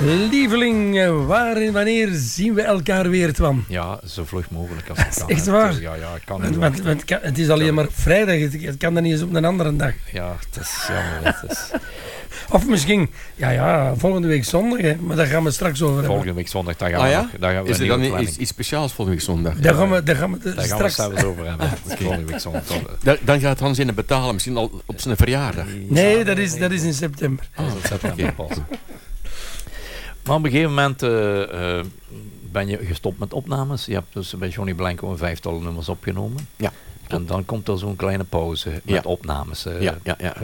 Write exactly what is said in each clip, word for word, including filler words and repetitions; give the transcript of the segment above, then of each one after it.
Lieveling, waar en wanneer zien we elkaar weer, Twan? Ja, zo vlug mogelijk als het kan. Echt waar? Ja, ja, ik kan niet. Want, want, want het is alleen maar vrijdag, het, het kan dan niet eens op een andere dag. Ja, het is jammer. Het is... Of misschien, ja, ja, volgende week zondag, hè, maar daar gaan we straks over hebben. Volgende week zondag, daar gaan ah, we, ja? nog, daar gaan we is er dan planning. iets, iets speciaals volgende week zondag? Daar gaan we, daar gaan we, daar gaan straks... we het zelfs over hebben. Ah, okay. Volgende week zondag. Da, dan gaat Hans in het betalen, misschien al op zijn verjaardag. Nee, dat is, dat is in september. Oh, dat is september pas. Maar op een gegeven moment uh, uh, ben je gestopt met opnames. Je hebt dus bij Johnny Blanco een vijftal nummers opgenomen. Ja. En dan komt er zo'n kleine pauze met ja. opnames. Uh, ja, ja, ja. Uh,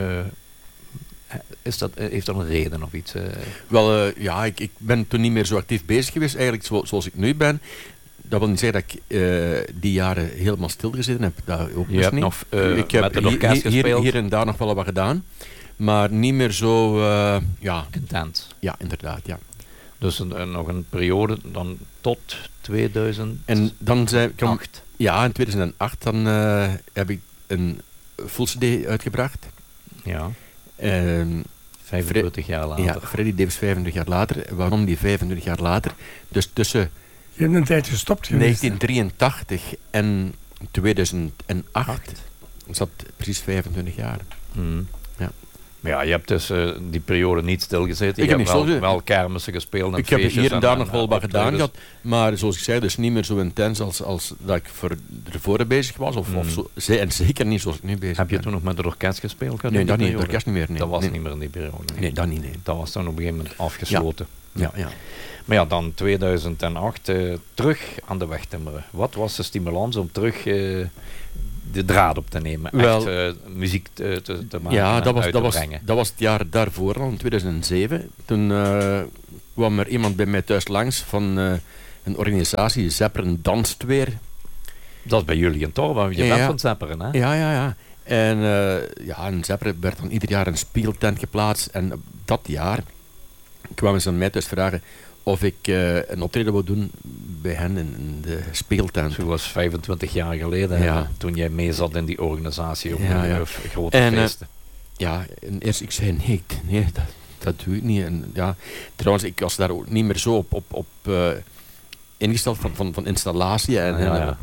is dat, heeft dat een reden of iets? Uh? Wel, uh, ja, ik, ik ben toen niet meer zo actief bezig geweest, eigenlijk zo, zoals ik nu ben. Dat wil niet zeggen dat ik uh, die jaren helemaal stilgezeten heb. Dat ook je hebt niet. nog uh, ik heb met het orkest hier, gespeeld? Hier, hier en daar nog wel wat gedaan. Maar niet meer zo... Uh, ja. Intens. Ja, inderdaad, ja. Dus een, een, nog een periode dan tot tweeduizend acht. En dan zijn, kan, ja, in tweeduizend acht dan, uh, heb ik een full C D uitgebracht. Ja. Uh, vijfentwintig jaar later. Ja, Freddy Davis vijfentwintig jaar later. Waarom die vijfentwintig jaar later? Dus tussen... Je hebt een tijd gestopt geweest. negentien drieëntachtig en tweeduizend acht Acht. Zat precies vijfentwintig jaar. Mm. Ja. Maar ja, je hebt dus uh, die periode niet stilgezeten. Ik je heb hebt niet wel, wel kermissen gespeeld en ik heb hier en daar en, nog wel wat gedaan dus. gehad. Maar zoals ik zei, dus niet meer zo intens als, als dat ik voor ervoor bezig was. Of, mm. of zo, en zeker niet zoals ik nu bezig heb ben. je toen nog met het orkest gespeeld? Nee, dat niet. Het orkest niet meer. Nee. Dat was nee. niet meer in die periode. Nee, nee dat niet. Nee. Dat was dan op een gegeven moment afgesloten. Ja, ja. ja. Maar ja, dan tweeduizend acht uh, terug aan de weg timmeren. Wat was de stimulans om terug uh, de draad op te nemen? Wel, echt uh, muziek te, te, te maken ja, en dat was, uit dat te was, brengen? dat was het jaar daarvoor al, in tweeduizend zeven. Toen uh, kwam er iemand bij mij thuis langs van uh, een organisatie, Zepperen Danst Weer. Dat is bij jullie in Torba, je ja, bent ja. van Zepperen, hè? Ja, ja, ja. En uh, ja, in Zepperen werd dan ieder jaar een speeltent geplaatst. En dat jaar kwamen ze aan mij thuis vragen of ik uh, een optreden wou doen bij hen in de speeltent. Dat was vijfentwintig jaar geleden, ja. hè, toen jij mee zat in die organisatie op ja, een ja. grote en, feesten. Uh, ja, en eerst ik zei nee, nee dat, dat doe ik niet. En, ja, trouwens, ik was daar ook niet meer zo op, op, op uh, ingesteld van, van, van installatie. En, ja, en, ja.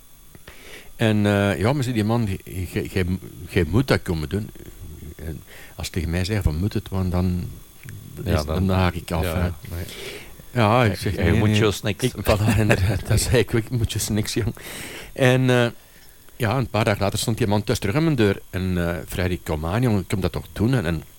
en uh, ja, maar zei die man, jij moet dat komen doen. En als ze tegen mij zeggen van moet het, want dan... Ja, dan, dan, dan haak ik af. Ja, nee. ja ik zeg... Je nee, moet nee, just niks. Ik, voilà, inderdaad, dat zei ik, ik moet just niks, jong. En uh, ja, een paar dagen later stond die man thuis terug aan mijn deur. En uh, Freddy, kom aan, jong, ik kom dat toch doen. En, en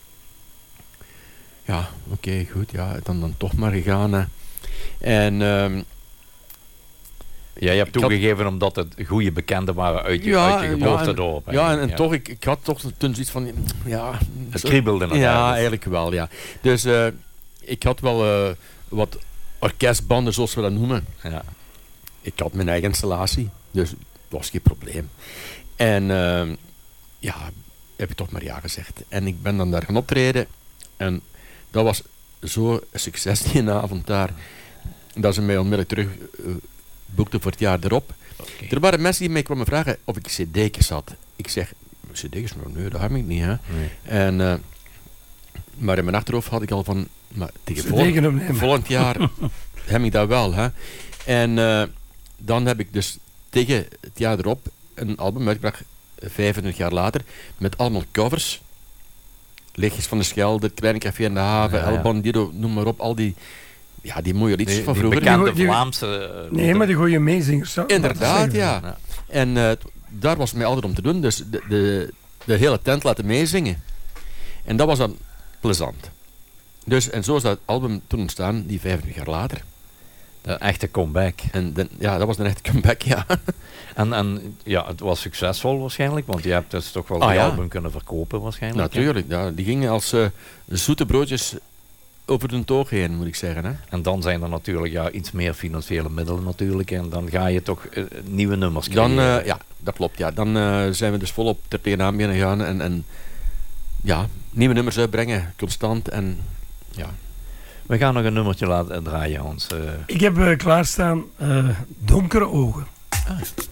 ja, oké, okay, goed, ja, dan, dan toch maar gegaan. Hè. En... Uh, ja, je hebt toegegeven had, omdat het goede bekenden waren uit je, ja, uit je geboortedorp. Ja, en, ja, en, en ja. toch, ik, ik had toch toen zoiets van... Ja, het kriebelde nog. Ja, eigenlijk. eigenlijk wel, ja. Dus uh, ik had wel uh, wat orkestbanden, zoals we dat noemen. Ja. Ik had mijn eigen installatie, dus dat was geen probleem. En uh, ja, heb ik toch maar ja gezegd. En ik ben dan daar gaan optreden. En dat was zo'n succes die avond daar, dat ze mij onmiddellijk terug... Uh, boekte voor het jaar erop. Okay. Er waren mensen die mij kwamen vragen of ik cd'tjes had. Ik zeg, cd'tjes? Nee, dat heb ik niet. Hè. Nee. En, uh, maar in mijn achterhoofd had ik al van, maar tegen volgend, volgend jaar heb ik dat wel. Hè. En uh, dan heb ik dus tegen het jaar erop een album uitgebracht, vijfentwintig jaar later, met allemaal covers. Lichtjes van de Schelde, het Kleine Café in de Haven, ja, ja. El Bandido, noem maar op, al die... Ja, die mooie liedjes die, van die vroeger. bekende die, Vlaamse... Uh, nee, maar die goede meezingers. Inderdaad, ja. ja. En uh, daar was het mij altijd om te doen. Dus de, de, de hele tent laten meezingen. En dat was dan plezant. Dus, en zo is dat album toen ontstaan, die vijfentwintig jaar later. De echte comeback. En de, ja, dat was een echte comeback, ja. En, en ja, het was succesvol waarschijnlijk, want je hebt dus toch wel ah, die ja. album kunnen verkopen waarschijnlijk. Natuurlijk, ja. Die gingen als uh, zoete broodjes... over de toog heen, moet ik zeggen. Hè? En dan zijn er natuurlijk ja, iets meer financiële middelen natuurlijk. En dan ga je toch uh, nieuwe nummers krijgen. Dan, uh, ja, dat klopt. Ja. Dan uh, zijn we dus volop ter tegenaan beginnen gaan. En, en ja, nieuwe nummers uitbrengen, constant. En, ja. We gaan nog een nummertje laten draaien, Hans. Uh. Ik heb uh, klaarstaan uh, Donkere Ogen. Ah.